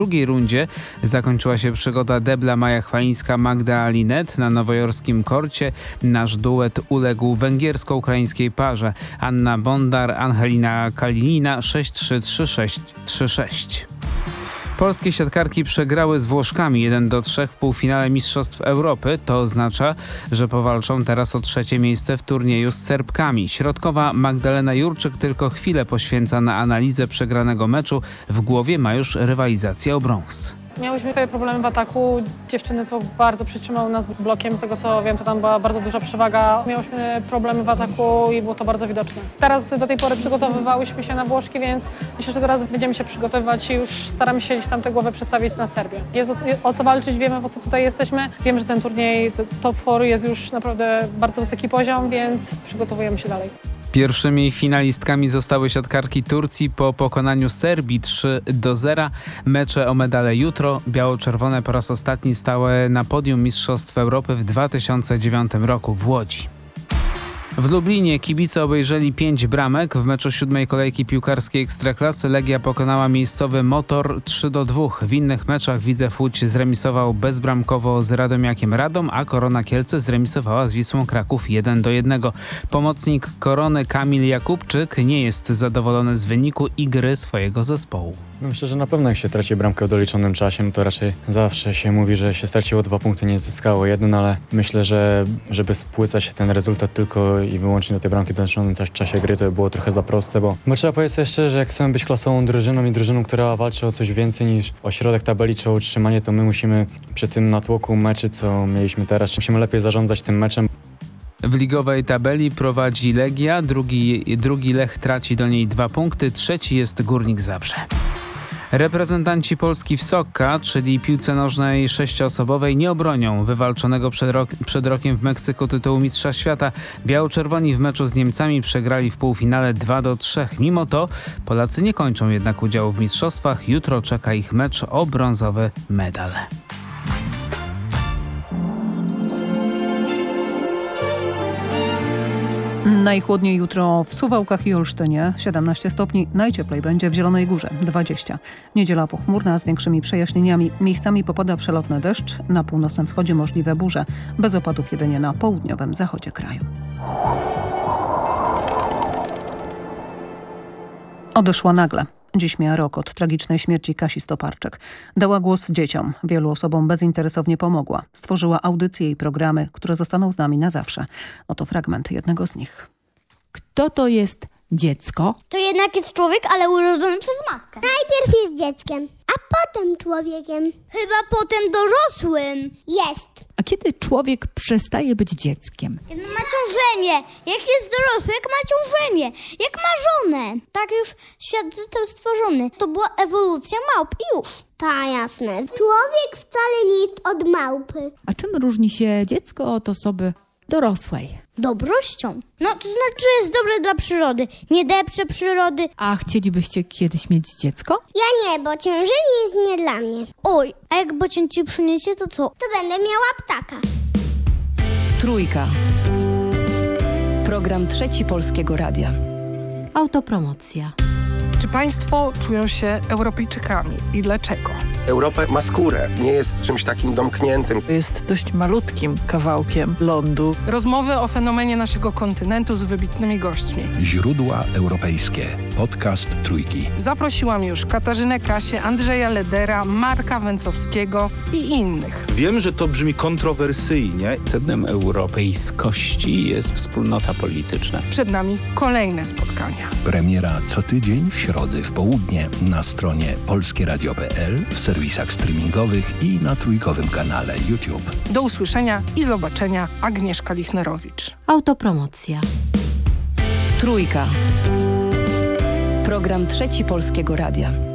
W drugiej rundzie zakończyła się przygoda debla Maja Chwalińska-Magda Alinet. Na nowojorskim korcie nasz duet uległ węgiersko-ukraińskiej parze Anna Bondar-Angelina Kalinina 6-3, 3-6. Polskie siatkarki przegrały z Włoszkami 1-3 w półfinale Mistrzostw Europy. To oznacza, że powalczą teraz o trzecie miejsce w turnieju z Serbkami. Środkowa Magdalena Jurczyk tylko chwilę poświęca na analizę przegranego meczu. W głowie ma już rywalizację o brąz. Miałyśmy swoje problemy w ataku. Dziewczyny bardzo przytrzymały nas blokiem. Z tego co wiem, to tam była bardzo duża przewaga. Miałyśmy problemy w ataku i było to bardzo widoczne. Teraz do tej pory przygotowywałyśmy się na Włoszki, więc myślę, że teraz będziemy się przygotowywać i już staramy się gdzieś tam tę głowę przestawić na Serbię. Jest o co walczyć, wiemy, po co tutaj jesteśmy. Wiem, że ten turniej Top 4 jest już naprawdę bardzo wysoki poziom, więc przygotowujemy się dalej. Pierwszymi finalistkami zostały siatkarki Turcji po pokonaniu Serbii 3-0. Mecze o medale jutro. Biało-czerwone po raz ostatni stały na podium Mistrzostw Europy w 2009 roku w Łodzi. W Lublinie kibice obejrzeli 5 bramek. W meczu 7. kolejki piłkarskiej Ekstraklasy Legia pokonała miejscowy Motor 3-2. W innych meczach Widzew Łódź zremisował bezbramkowo z Radomiakiem Radom, a Korona Kielce zremisowała z Wisłą Kraków 1-1. Pomocnik Korony Kamil Jakubczyk nie jest zadowolony z wyniku i gry swojego zespołu. Myślę, że na pewno jak się traci bramkę w doliczonym czasie, to raczej zawsze się mówi, że się straciło 2 punkty, nie zyskało 1, ale myślę, że żeby spłycać się ten rezultat tylko i wyłącznie do tej bramki w doliczonym czasie gry, to by było trochę za proste, bo trzeba powiedzieć sobie szczerze, że jak chcemy być klasową drużyną i drużyną, która walczy o coś więcej niż o środek tabeli czy o utrzymanie, to my musimy przy tym natłoku meczy, co mieliśmy teraz, musimy lepiej zarządzać tym meczem. W ligowej tabeli prowadzi Legia, drugi Lech traci do niej 2 punkty, trzeci jest Górnik Zabrze. Reprezentanci Polski w Soccer, czyli piłce nożnej 6-osobowej, nie obronią wywalczonego przed rokiem w Meksyku tytułu Mistrza Świata. Biało-czerwoni w meczu z Niemcami przegrali w półfinale 2-3. Mimo to Polacy nie kończą jednak udziału w mistrzostwach. Jutro czeka ich mecz o brązowy medal. Najchłodniej jutro w Suwałkach i Olsztynie 17 stopni, najcieplej będzie w Zielonej Górze 20. Niedziela pochmurna z większymi przejaśnieniami, miejscami popada przelotny deszcz, na północnym wschodzie możliwe burze, bez opadów jedynie na południowym zachodzie kraju. Odeszła nagle. Dziś miała rok od tragicznej śmierci Kasi Stoparczyk. Dała głos dzieciom. Wielu osobom bezinteresownie pomogła. Stworzyła audycje i programy, które zostaną z nami na zawsze. Oto fragment jednego z nich. Kto to jest dziecko? To jednak jest człowiek, ale urodzony przez matkę. Najpierw jest dzieckiem, a potem człowiekiem. Chyba potem dorosłym. Jest. A kiedy człowiek przestaje być dzieckiem? Kiedy ma ciążenie. Jak jest dorosły, jak ma ciążenie. Jak ma żonę. Tak już świat został stworzony. To była ewolucja małp i już. Ta, jasne. Człowiek wcale nie jest od małpy. A czym różni się dziecko od osoby dorosłej? Dobrością. No, to znaczy, że jest dobre dla przyrody. Nie deprze przyrody. A chcielibyście kiedyś mieć dziecko? Ja nie, bo ciążenie jest nie dla mnie. Oj, a jak bocian ci przyniesie, to co? To będę miała ptaka. Trójka. Program Trzeci Polskiego Radia. Autopromocja. Czy państwo czują się Europejczykami i dlaczego? Europa ma skórę, nie jest czymś takim domkniętym. Jest dość malutkim kawałkiem lądu. Rozmowy o fenomenie naszego kontynentu z wybitnymi gośćmi. Źródła europejskie. Podcast Trójki. Zaprosiłam już Katarzynę Kasię, Andrzeja Ledera, Marka Węcowskiego i innych. Wiem, że to brzmi kontrowersyjnie. Sednem europejskości jest wspólnota polityczna. Przed nami kolejne spotkania. Premiera co tydzień w środę w południe na stronie polskieradio.pl, w serwisach streamingowych i na trójkowym kanale YouTube. Do usłyszenia i zobaczenia. Agnieszka Lichnerowicz. Autopromocja. Trójka. Program Trzeci Polskiego Radia.